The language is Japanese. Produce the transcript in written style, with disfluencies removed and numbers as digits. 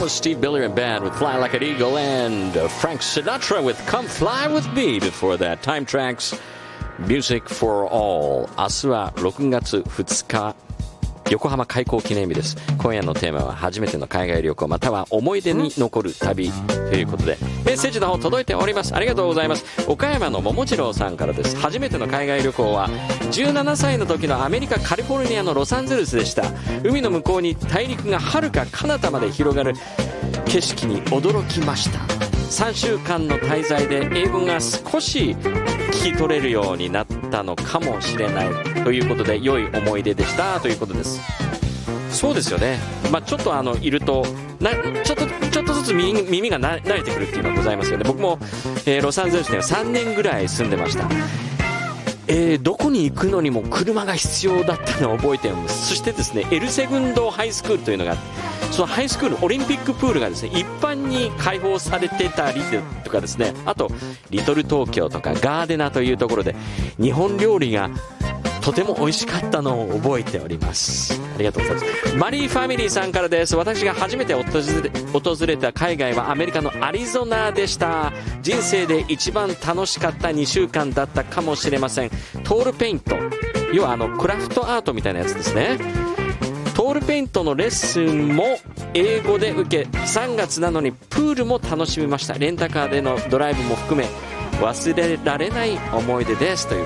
was Steve Miller and band with Fly Like an Eagle, and Frank Sinatra with Come Fly With Me. Before that, Time Tracks, Music for All. 明日は6月2日横浜開港記念日です。今夜のテーマは初めての海外旅行または思い出に残る旅ということで、メッセージの方届いております。ありがとうございます。岡山の桃次郎さんからです。初めての海外旅行は17歳の時のアメリカカリフォルニアのロサンゼルスでした。海の向こうに大陸が遥か彼方まで広がる景色に驚きました。3週間の滞在で英語が少し聞き取れるようになったのかもしれないということで、良い思い出でしたということです。そうですよね、ちょっといるとちょっとずつ耳が慣れてくるっていうのはございますよね。僕も、ロサンゼルスには3年ぐらい住んでました。どこに行くのにも車が必要だったのを覚えています。そしてですね、エルセグンドハイスクールというのがあって、そのハイスクールオリンピックプールがですね一般に開放されてたりとかですね、あとリトル東京とかガーデナというところで日本料理がとても美味しかったのを覚えております。ありがとうございます。マリーファミリーさんからです。私が初めて訪れた海外はアメリカのアリゾナでした。人生で一番楽しかった2週間だったかもしれません。トールペイント、要はクラフトアートみたいなやつですね。トールペイントのレッスンも英語で受け、3月なのにプールも楽しみました。レンタカーでのドライブも含め忘れられない思い出ですという